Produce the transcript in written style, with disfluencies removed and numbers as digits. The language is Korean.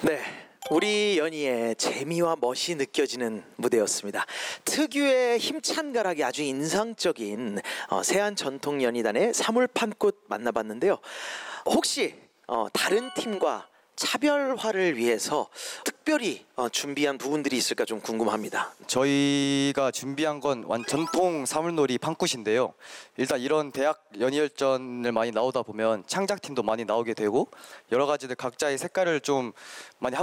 네, 우리 연희의 재미와 멋이 느껴지는 무대였습니다. 특유의 힘찬 가락이 아주 인상적인 세안 전통 연희단의 사물판꽃 만나봤는데요. 혹시 다른 팀과 차별화를 위해서 특별히 준비한 부분들이 있을까 좀 궁금합니다. 저희가 준비한 건 전통 사물놀이 판꽃인데요. 일단 이런 대학 연희열전을 많이 나오다 보면 창작팀도 많이 나오게 되고 여러 가지들 각자의 색깔을 좀 많이 하고